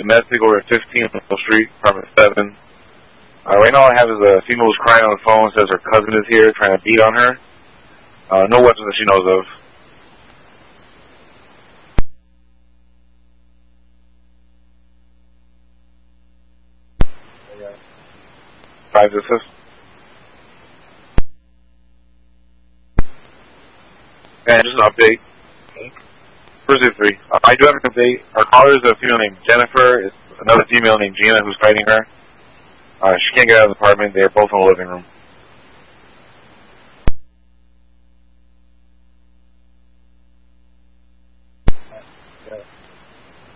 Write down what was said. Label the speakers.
Speaker 1: domestic over at 15 Middle Street, apartment 7. Right now I have is a female who's crying on the phone, says her cousin is here trying to beat on her. No weapons that she knows of. Five assist. And just an update. Thursday 3. I do have an update. Our caller is a female named Jennifer. It's another female named Gina who's fighting her. She can't get out of the apartment. They're both in the living room.